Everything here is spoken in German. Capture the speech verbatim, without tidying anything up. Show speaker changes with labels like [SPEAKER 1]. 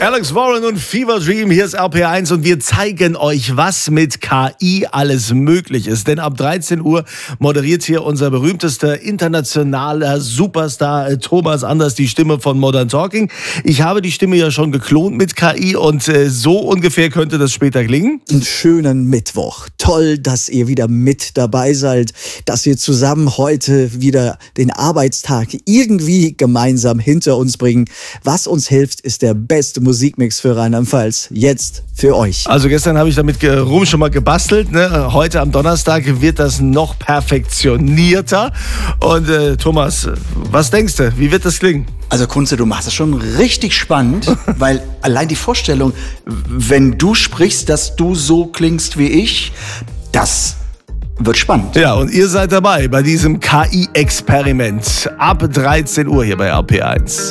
[SPEAKER 1] Alex Warren und Fever Dream, hier ist R P R eins und wir zeigen euch, was mit K I alles möglich ist. Denn ab dreizehn Uhr moderiert hier unser berühmtester internationaler Superstar Thomas Anders, die Stimme von Modern Talking. Ich habe die Stimme ja schon geklont mit K I und äh, so ungefähr könnte das später klingen.
[SPEAKER 2] Einen schönen Mittwoch. Toll, dass ihr wieder mit dabei seid, dass wir zusammen heute wieder den Arbeitstag irgendwie gemeinsam hinter uns bringen. Was uns hilft, ist der beste Musikmix für Rheinland-Pfalz. Jetzt für euch.
[SPEAKER 1] Also gestern habe ich damit rum schon mal gebastelt. Ne? Heute am Donnerstag wird das noch perfektionierter. Und äh, Thomas, was denkst du? Wie wird das klingen?
[SPEAKER 3] Also Kunze, du machst das schon richtig spannend, weil allein die Vorstellung, wenn du sprichst, dass du so klingst wie ich, das wird spannend.
[SPEAKER 1] Ja, und ihr seid dabei bei diesem K I-Experiment ab dreizehn Uhr hier bei R P R eins.